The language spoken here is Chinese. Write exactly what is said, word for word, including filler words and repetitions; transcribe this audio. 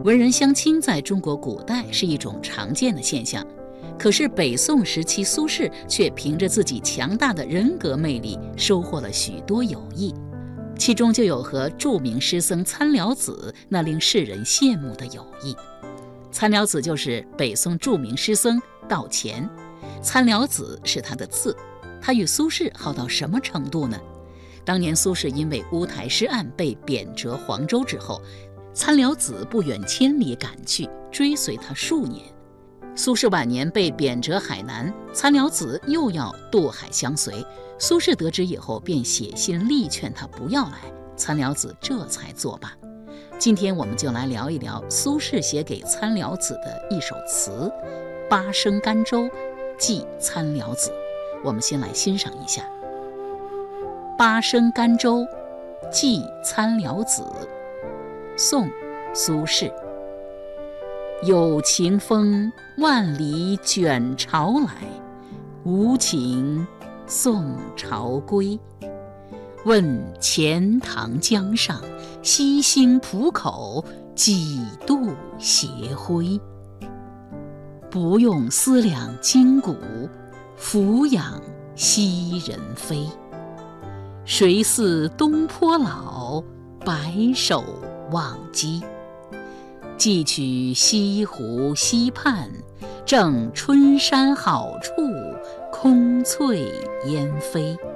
文人相亲在中国古代是一种常见的现象，可是北宋时期苏轼却凭着自己强大的人格魅力收获了许多友谊，其中就有和著名诗僧参辽子那令世人羡慕的友谊。参辽子就是北宋著名诗僧道乾，参辽子是他的字。他与苏轼好到什么程度呢？当年苏轼因为乌台诗案被贬谪黄州之后，参辽子不远千里赶去，追随他数年。苏轼晚年被贬谪海南，参辽子又要渡海相随。苏轼得知以后，便写信力劝他不要来，参辽子这才作罢。今天我们就来聊一聊苏轼写给参辽子的一首词《八声甘州寄参辽子》。我们先来欣赏一下《八声甘州寄参辽子》，宋·苏轼。有情风万里卷潮来，无情送潮归。问钱塘江上，西兴浦口，几度斜晖。不用思量今古，俯仰昔人非。谁似东坡老，白首忘机。寄取西湖西畔，正春山好处，空翠烟飞。